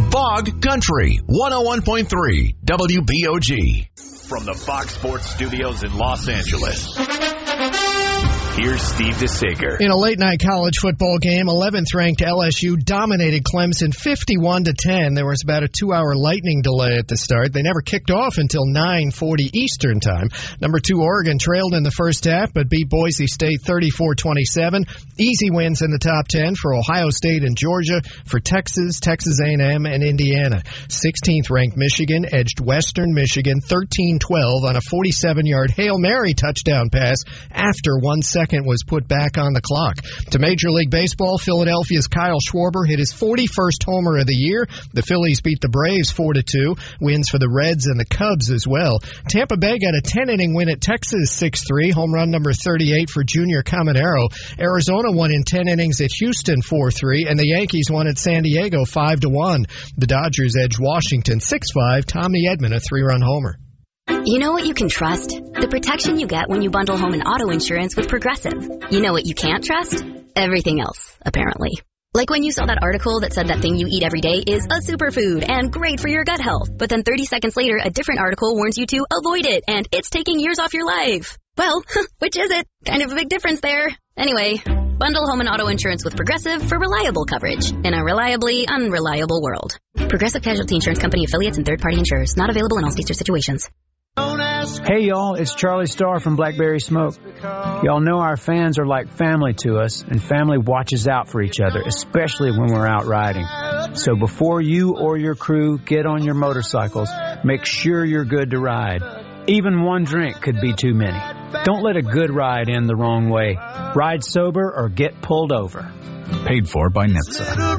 Bog Country 101.3 WBOG. From the Fox Sports Studios in Los Angeles, here's Steve DeSager. In a late-night college football game, 11th-ranked LSU dominated Clemson 51-10. There was about a 2-hour lightning delay at the start. They never kicked off until 9:40 Eastern Time. Number 2 Oregon trailed in the first half, but beat Boise State 34-27. Easy wins in the top 10 for Ohio State and Georgia, for Texas, Texas A&M, and Indiana. 16th-ranked Michigan edged Western Michigan 13-12 on a 47-yard Hail Mary touchdown pass after 1 second was put back on the clock. To Major League Baseball, Philadelphia's Kyle Schwarber hit his 41st homer of the year. The Phillies beat the Braves 4-2. Wins for the Reds and the Cubs as well. Tampa Bay got a 10-inning win at Texas 6-3. Home run number 38 for Junior Caminero. Arizona won in 10 innings at Houston 4-3, and the Yankees won at San Diego 5-1. The Dodgers edged Washington 6-5. Tommy Edman a 3-run homer. You know what you can trust? The protection you get when you bundle home and auto insurance with Progressive. You know what you can't trust? Everything else, apparently. Like when you saw that article that said that thing you eat every day is a superfood and great for your gut health. But then 30 seconds later, a different article warns you to avoid it and it's taking years off your life. Well, which is it? Kind of a big difference there. Anyway, bundle home and auto insurance with Progressive for reliable coverage in a reliably unreliable world. Progressive Casualty Insurance Company affiliates and third-party insurers. Not available in all states or situations. Hey y'all, it's Charlie Starr from Blackberry Smoke. Y'all know our fans are like family to us, and family watches out for each other, especially when we're out riding. So before you or your crew get on your motorcycles, make sure you're good to ride. Even one drink could be too many. Don't let a good ride end the wrong way. Ride sober or get pulled over. Paid for by NHTSA.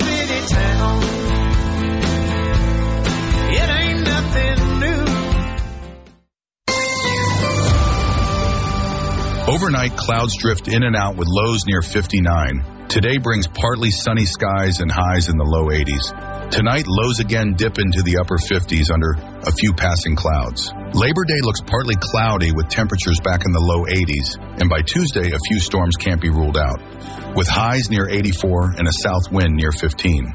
Overnight, clouds drift in and out with lows near 59. Today brings partly sunny skies and highs in the low 80s. Tonight, lows again dip into the upper 50s under a few passing clouds. Labor Day looks partly cloudy with temperatures back in the low 80s. And by Tuesday, a few storms can't be ruled out, with highs near 84 and a south wind near 15.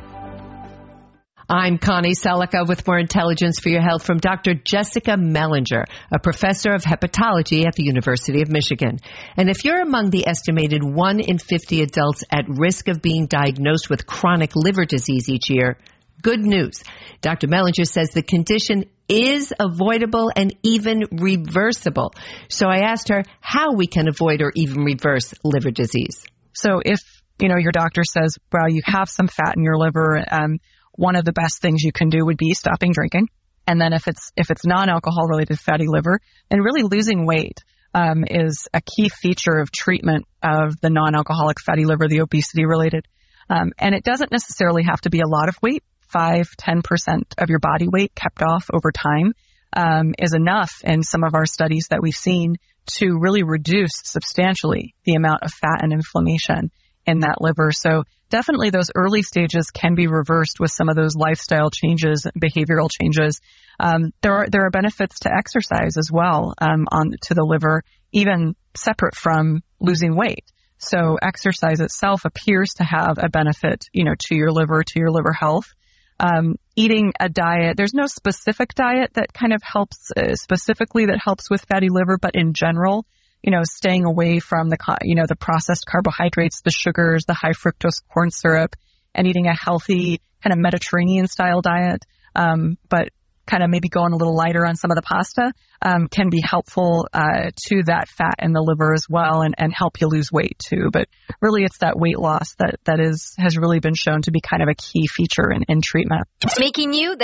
I'm Connie Selica with more intelligence for your health from Dr. Jessica Mellinger, a professor of hepatology at the University of Michigan. And if you're among the estimated 1 in 50 adults at risk of being diagnosed with chronic liver disease each year, good news. Dr. Mellinger says the condition is avoidable and even reversible. So I asked her how we can avoid or even reverse liver disease. So if, your doctor says, well, you have some fat in your liver, one of the best things you can do would be stopping drinking. And then if it's non-alcohol related fatty liver, then really losing weight is a key feature of treatment of the non-alcoholic fatty liver, the obesity related. And it doesn't necessarily have to be a lot of weight. 5-10% of your body weight kept off over time is enough in some of our studies that we've seen to really reduce substantially the amount of fat and inflammation in that liver. So definitely those early stages can be reversed with some of those lifestyle changes, behavioral changes. There are benefits to exercise as well to the liver, even separate from losing weight. So exercise itself appears to have a benefit, to your liver health. Eating a diet, there's no specific diet that kind of helps specifically that helps with fatty liver, but in general, staying away from the processed carbohydrates, the sugars, the high fructose corn syrup, and eating a healthy kind of Mediterranean style diet, but kind of maybe going a little lighter on some of the pasta, can be helpful to that fat in the liver as well, and help you lose weight too. But really, it's that weight loss that has really been shown to be kind of a key feature in treatment. Making you the